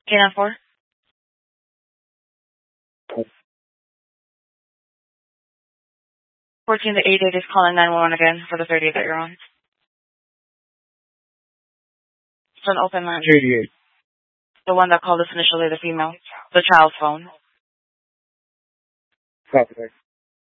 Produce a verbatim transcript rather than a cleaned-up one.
K nine four? fourteen to eighty-eight is calling nine one one again for the thirtieth that you're on. It's an open line. eighty-eight. The one that called us initially, the female. The child's phone. Copy that.